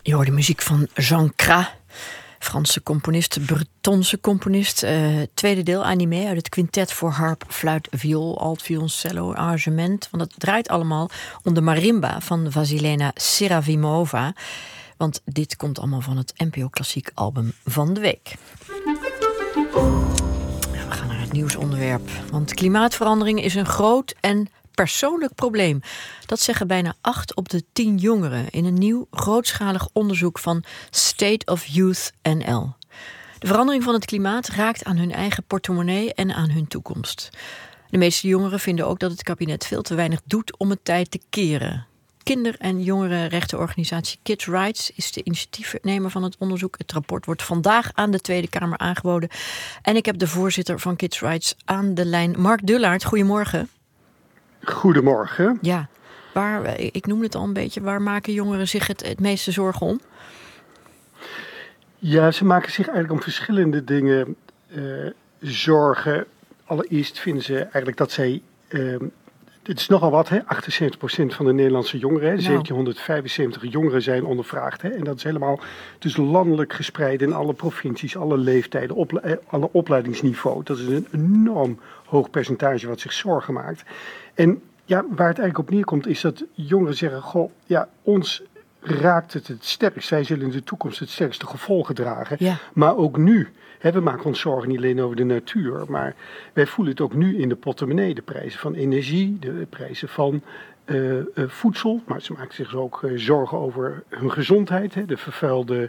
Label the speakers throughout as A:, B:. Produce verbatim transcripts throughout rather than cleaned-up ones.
A: Je hoort de muziek van Jean Cras, Franse componist, Bretonse componist. Uh, tweede deel, Animé, uit het quintet voor harp, fluit, viool, alt, violoncello, arrangement. Want het draait allemaal om de marimba van Vasilena Serafimova. Want dit komt allemaal van het N P O Klassiek album van de week. We gaan naar het nieuwsonderwerp. Want klimaatverandering is een groot en persoonlijk probleem. Dat zeggen bijna acht op de tien jongeren in een nieuw grootschalig onderzoek van State of Youth N L. De verandering van het klimaat raakt aan hun eigen portemonnee en aan hun toekomst. De meeste jongeren vinden ook dat het kabinet veel te weinig doet om het tijd te keren. Kinder- en jongerenrechtenorganisatie Kids Rights is de initiatiefnemer van het onderzoek. Het rapport wordt vandaag aan de Tweede Kamer aangeboden. En ik heb de voorzitter van Kids Rights aan de lijn, Mark Dullaert. Goedemorgen.
B: Goedemorgen.
A: Ja, waar, ik noemde het al een beetje, waar maken jongeren zich het, het meeste zorgen om?
B: Ja, ze maken zich eigenlijk om verschillende dingen uh, zorgen. Allereerst vinden ze eigenlijk dat zij, uh, het is nogal wat, hè, achtenzeventig procent van de Nederlandse jongeren, hè, nou. zeventienhonderdvijfenzeventig jongeren zijn ondervraagd. Hè, en dat is helemaal dus landelijk gespreid in alle provincies, alle leeftijden, ople- alle opleidingsniveau. Dat is een enorm hoog percentage wat zich zorgen maakt. En ja, waar het eigenlijk op neerkomt is dat jongeren zeggen, goh, ja, ons raakt het het sterkst. Wij zullen in de toekomst het sterkste gevolgen dragen. Ja. Maar ook nu, hè, we maken ons zorgen niet alleen over de natuur, maar wij voelen het ook nu in de portemonnee. De prijzen van energie, de prijzen van uh, uh, voedsel. Maar ze maken zich ook uh, zorgen over hun gezondheid, hè, de vervuilde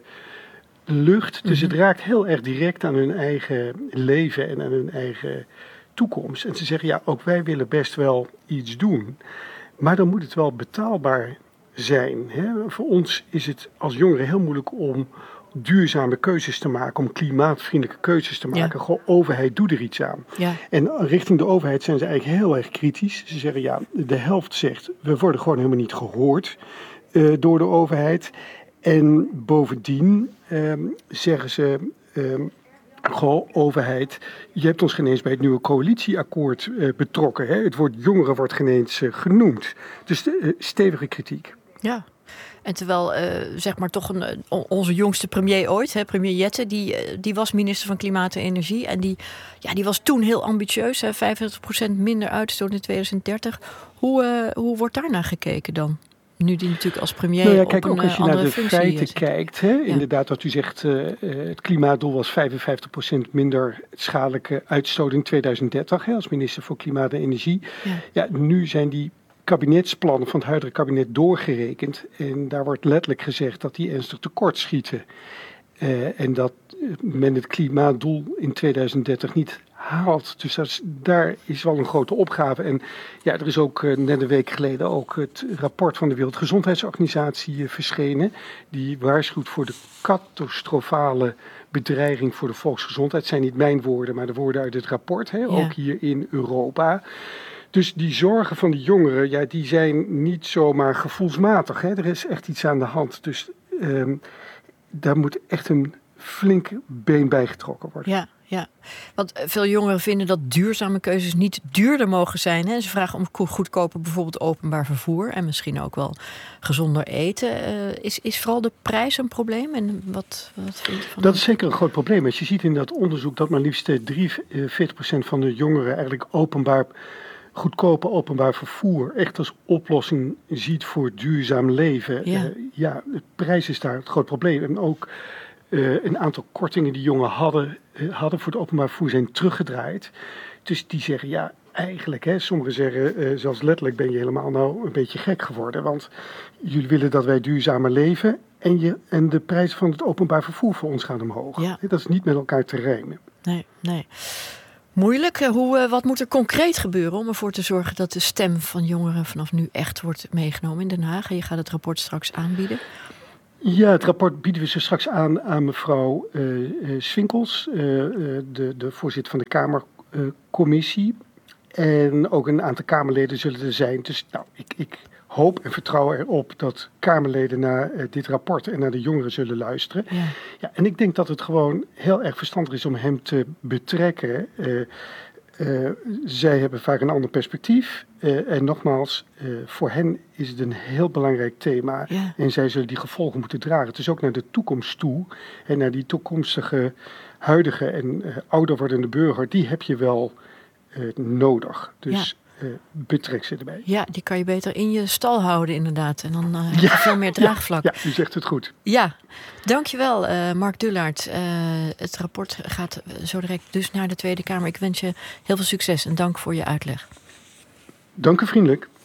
B: lucht. Mm-hmm. Dus het raakt heel erg direct aan hun eigen leven en aan hun eigen toekomst. En ze zeggen, ja, ook wij willen best wel iets doen, maar dan moet het wel betaalbaar zijn. Hè? Voor ons is het als jongeren heel moeilijk om duurzame keuzes te maken, om klimaatvriendelijke keuzes te maken. Ja. Goh, overheid, doe er iets aan. Ja. En richting de overheid zijn ze eigenlijk heel erg kritisch. Ze zeggen, ja, de helft zegt, we worden gewoon helemaal niet gehoord uh, door de overheid. En bovendien uh, zeggen ze, Uh, Goh, overheid, je hebt ons geen eens bij het nieuwe coalitieakkoord uh, betrokken. Hè? Het woord jongeren wordt geen eens uh, genoemd. Dus de, uh, stevige kritiek.
A: Ja, en terwijl uh, zeg maar toch een, onze jongste premier ooit, hè, premier Jette, die, uh, die was minister van Klimaat en Energie. En die, ja, die was toen heel ambitieus, hè, vijfenveertig procent minder uitstoot in tweeduizend dertig. Hoe, uh, hoe wordt daar naar gekeken dan? Nu die natuurlijk als premier
B: nou ja,
A: op
B: kijk,
A: een
B: ook als je
A: andere
B: naar de
A: functie
B: feiten
A: zit.
B: kijkt, hè, ja. Inderdaad wat u zegt, uh, het klimaatdoel was vijfenvijftig procent minder schadelijke uitstoot in tweeduizend dertig, hè, als minister voor Klimaat en Energie. Ja. Ja, nu zijn die kabinetsplannen van het huidige kabinet doorgerekend en daar wordt letterlijk gezegd dat die ernstig tekort schieten. Uh, en dat men het klimaatdoel in tweeduizend dertig niet haalt. Dus dat is, daar is wel een grote opgave. En ja, er is ook uh, net een week geleden ook het rapport van de Wereldgezondheidsorganisatie uh, verschenen. Die waarschuwt voor de catastrofale bedreiging voor de volksgezondheid. Het zijn niet mijn woorden, maar de woorden uit het rapport. Hè, ja. Ook hier in Europa. Dus die zorgen van de jongeren, ja, die zijn niet zomaar gevoelsmatig. Hè. Er is echt iets aan de hand. Dus um, daar moet echt een flink been bij getrokken worden.
A: Ja, ja. Want veel jongeren vinden dat duurzame keuzes niet duurder mogen zijn. Hè? Ze vragen om goedkoper bijvoorbeeld openbaar vervoer en misschien ook wel gezonder eten. Uh, is, is vooral de prijs een probleem? En wat, wat vind je van
B: dat is zeker een groot probleem. Als je ziet in dat onderzoek dat maar liefst drieënveertig procent van de jongeren eigenlijk openbaar goedkope openbaar vervoer echt als oplossing ziet voor duurzaam leven. Ja, uh, ja de prijs is daar het groot probleem. En ook uh, een aantal kortingen die jongeren hadden, uh, hadden voor het openbaar vervoer zijn teruggedraaid. Dus die zeggen, ja, eigenlijk, hè, sommigen zeggen, uh, zelfs letterlijk ben je helemaal nou een beetje gek geworden. Want jullie willen dat wij duurzamer leven en, je, en de prijs van het openbaar vervoer voor ons gaat omhoog. Ja. Dat is niet met elkaar te rijmen.
A: Nee, nee. Moeilijk. Hoe, wat moet er concreet gebeuren om ervoor te zorgen dat de stem van jongeren vanaf nu echt wordt meegenomen in Den Haag? En je gaat het rapport straks aanbieden.
B: Ja, het rapport bieden we zo straks aan aan mevrouw uh, uh, Swinkels, uh, uh, de, de voorzitter van de Kamercommissie. Uh, en ook een aantal Kamerleden zullen er zijn. Dus nou, ik, ik hoop en vertrouw erop dat Kamerleden naar uh, dit rapport en naar de jongeren zullen luisteren. Ja. Ja, en ik denk dat het gewoon heel erg verstandig is om hem te betrekken. Uh, Uh, zij hebben vaak een ander perspectief. Uh, en nogmaals, uh, voor hen is het een heel belangrijk thema.
A: Ja.
B: En zij zullen die gevolgen moeten dragen. Het is ook naar de toekomst toe. En naar die toekomstige, huidige en uh, ouder wordende burger. Die heb je wel uh, nodig. Dus ja. Uh, betrek ze erbij.
A: Ja, die kan je beter in je stal houden inderdaad. En dan uh, heb je
B: ja,
A: veel meer draagvlak.
B: Ja, ja, u zegt het goed.
A: Ja, dankjewel uh, Mark Dullaert. Uh, het rapport gaat zo direct dus naar de Tweede Kamer. Ik wens je heel veel succes en dank voor je uitleg.
B: Dank u vriendelijk.